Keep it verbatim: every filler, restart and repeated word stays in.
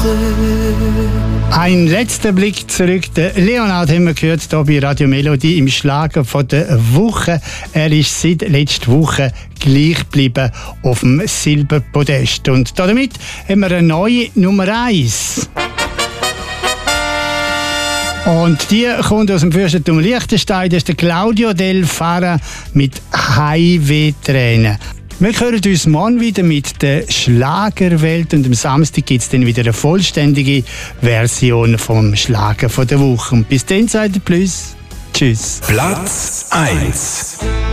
Ein letzter Blick zurück. Der Leonard haben wir gehört hier bei Radio Melodie im Schlager von der Woche. Er ist seit letzter Woche gleich geblieben auf dem Silberpodest. Und damit haben wir eine neue Nummer eins. Und die kommt aus dem Fürstentum Liechtenstein. Das ist der Claudio Del Fara mit Heimweh-Tränen. Wir hören uns morgen wieder mit der Schlagerwelt und am Samstag gibt es dann wieder eine vollständige Version vom Schlager von der Woche. Und bis dann sagt ihr Plus. Tschüss. Platz eins.